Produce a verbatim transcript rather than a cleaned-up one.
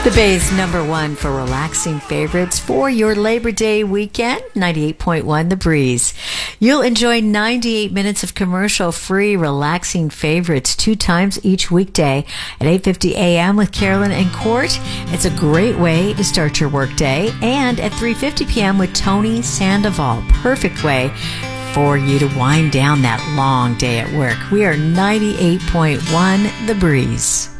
The Bay's number one for relaxing favorites for your Labor Day weekend, ninety-eight point one The Breeze. You'll enjoy ninety-eight minutes of commercial-free relaxing favorites two times each weekday at eight fifty a.m. with Carolyn and Court. It's a great way to start your workday. And at three fifty p.m. with Tony Sandoval. Perfect way for you to wind down that long day at work. We are ninety-eight point one The Breeze.